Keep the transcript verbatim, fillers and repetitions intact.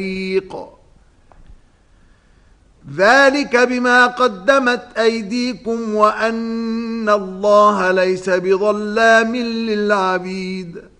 ذلك بما قدمت أيديكم وأن الله ليس بظلام للعبيد